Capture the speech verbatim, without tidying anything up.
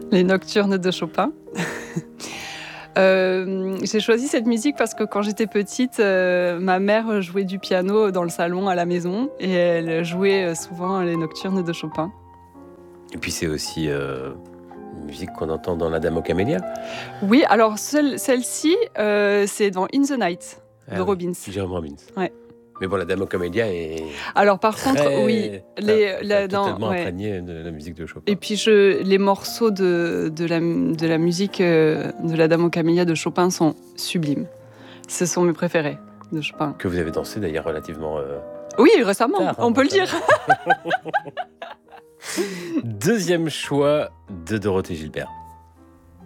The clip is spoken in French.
Les Nocturnes de Chopin. Euh, j'ai choisi cette musique parce que quand j'étais petite, euh, ma mère jouait du piano dans le salon à la maison et elle jouait souvent les Nocturnes de Chopin. Et puis c'est aussi euh, une musique qu'on entend dans La Dame aux Camélias. Oui, alors seule, celle-ci, euh, c'est dans In the Night de Ah, Robbins. Jérôme Robbins. Ouais. Mais bon, La Dame aux Camélias est Alors par très, contre, oui, les, enfin, la, totalement dans, ouais. imprégné de la musique de Chopin. Et puis je, les morceaux de, de, la, de la musique euh, de La Dame aux Camélias de Chopin sont sublimes. Ce sont mes préférés de Chopin. Que vous avez dansé d'ailleurs relativement... Euh, oui, récemment, tard, hein, on peut récemment. le dire. Deuxième choix de Dorothée Gilbert.